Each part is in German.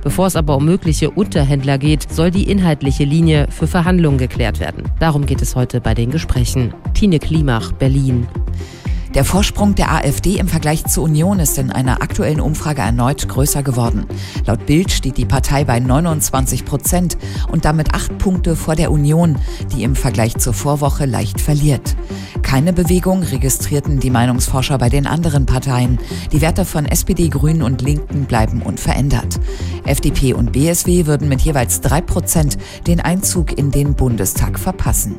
Bevor es aber um mögliche Unterhändler geht, soll die inhaltliche Linie für Verhandlungen geklärt werden. Darum geht es heute bei den Gesprächen. Tine Klimach, Berlin. Der Vorsprung der AfD im Vergleich zur Union ist in einer aktuellen Umfrage erneut größer geworden. Laut Bild steht die Partei bei 29% und damit 8 Punkte vor der Union, die im Vergleich zur Vorwoche leicht verliert. Keine Bewegung registrierten die Meinungsforscher bei den anderen Parteien. Die Werte von SPD, Grünen und Linken bleiben unverändert. FDP und BSW würden mit jeweils 3% den Einzug in den Bundestag verpassen.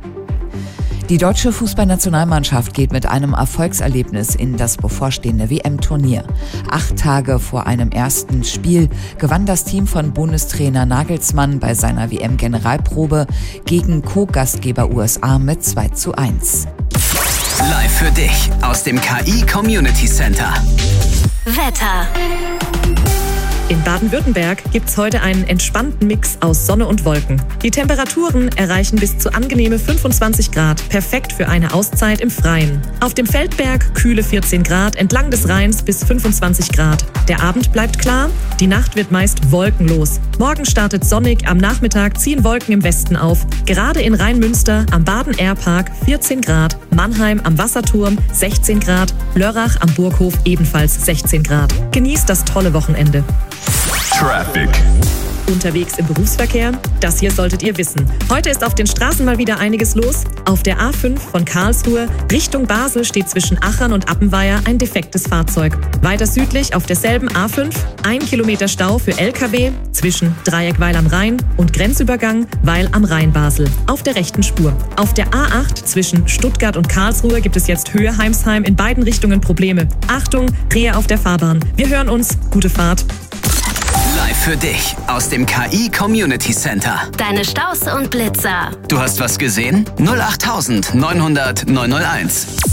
Die deutsche Fußballnationalmannschaft geht mit einem Erfolgserlebnis in das bevorstehende WM-Turnier. 8 Tage vor einem ersten Spiel gewann das Team von Bundestrainer Nagelsmann bei seiner WM-Generalprobe gegen Co-Gastgeber USA mit 2:1. Live für dich aus dem KI Community Center. Wetter. In Baden-Württemberg gibt's heute einen entspannten Mix aus Sonne und Wolken. Die Temperaturen erreichen bis zu angenehme 25 Grad, perfekt für eine Auszeit im Freien. Auf dem Feldberg kühle 14 Grad, entlang des Rheins bis 25 Grad. Der Abend bleibt klar, die Nacht wird meist wolkenlos. Morgen startet sonnig, am Nachmittag ziehen Wolken im Westen auf. Gerade in Rheinmünster am Baden-Air-Park 14 Grad, Mannheim am Wasserturm 16 Grad, Lörrach am Burghof ebenfalls 16 Grad. Genießt das tolle Wochenende. Traffic. Unterwegs im Berufsverkehr? Das hier solltet ihr wissen. Heute ist auf den Straßen mal wieder einiges los. Auf der A5 von Karlsruhe Richtung Basel steht zwischen Achern und Appenweier ein defektes Fahrzeug. Weiter südlich auf derselben A5 1 Kilometer Stau für LKW zwischen Dreieck Weil am Rhein und Grenzübergang Weil am Rhein Basel auf der rechten Spur. Auf der A8 zwischen Stuttgart und Karlsruhe gibt es jetzt Höhe-Heimsheim in beiden Richtungen Probleme. Achtung, Rehe auf der Fahrbahn. Wir hören uns. Gute Fahrt. Live für dich aus dem KI Community Center. Deine Staus und Blitzer. Du hast was gesehen? 08900 901.